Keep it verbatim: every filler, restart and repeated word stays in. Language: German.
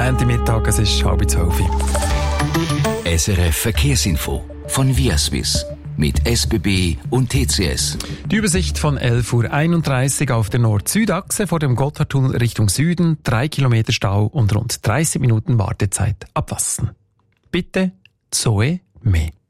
Montagmittag, es ist halb zwölf. S R F Verkehrsinfo von Viaswiss mit S B B und T C S. Die Übersicht von elf Uhr einunddreißig auf der Nord-Süd-Achse vor dem Gotthardtunnel Richtung Süden, drei Kilometer Stau und rund dreißig Minuten Wartezeit ab Wassen. Bitte Zoe Mehr.